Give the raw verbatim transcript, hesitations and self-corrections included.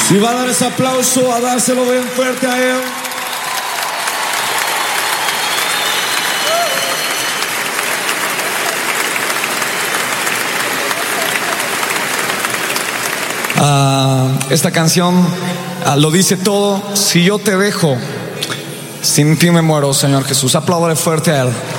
Si va a dar ese aplauso, a dárselo bien fuerte a él. Uh, esta canción uh, lo dice todo. Si yo te dejo, sin ti me muero, Señor Jesús. Apláudale fuerte a él.